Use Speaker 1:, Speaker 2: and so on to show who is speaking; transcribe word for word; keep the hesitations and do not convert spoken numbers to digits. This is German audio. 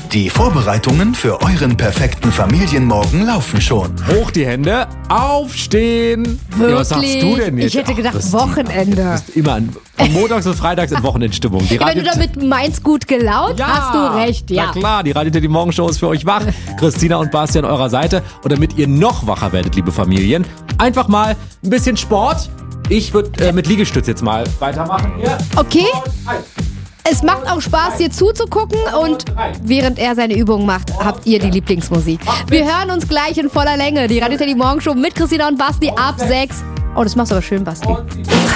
Speaker 1: Die Vorbereitungen für euren perfekten Familienmorgen laufen schon.
Speaker 2: Hoch die Hände, aufstehen.
Speaker 3: Wirklich?
Speaker 2: Ja, was sagst du denn jetzt?
Speaker 3: Ich hätte gedacht,
Speaker 2: Ach,
Speaker 3: Wochenende.
Speaker 2: Du bist immer an, von montags bis freitags in Wochenendstimmung. Die
Speaker 3: Ja, wenn du
Speaker 2: Radio-
Speaker 3: damit meinst, gut gelaunt, hast du recht, ja.
Speaker 2: Na klar, die Radio die Morgenshow ist für euch wach. Christina und Basti an eurer Seite. Und damit ihr noch wacher werdet, liebe Familien, einfach mal ein bisschen Sport. Ich würde äh, mit Liegestütz jetzt mal weitermachen. Hier.
Speaker 3: Okay.
Speaker 2: Und eins.
Speaker 3: Es macht auch Spaß, dir zuzugucken und während er seine Übungen macht, habt ihr die Lieblingsmusik. Wir hören uns gleich in voller Länge. Die Radio Teddy Morgenshow mit Christina und Basti ab sechs. Oh, das machst du aber schön, Basti.